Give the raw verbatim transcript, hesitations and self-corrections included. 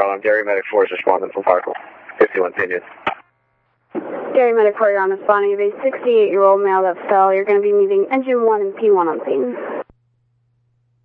Charlie. Gary Medic four is responding from Parkville. fifty-one Pinion. Gary Medic four, you're on responding of a sixty-eight-year-old male that fell. You're going to be meeting engine one and P one on scene.